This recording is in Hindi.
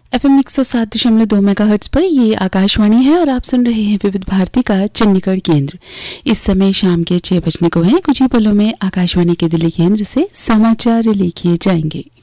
FM 107.2 मेगाहर्ट्ज पर ये आकाशवाणी है और आप सुन रहे हैं विविध भारती का चंडीगढ़ केंद्र। इस समय शाम के 6 बजने को हैं। कुछ ही पलों में आकाशवाणी के दिल्ली केंद्र से समाचार रिले किए जाएंगे।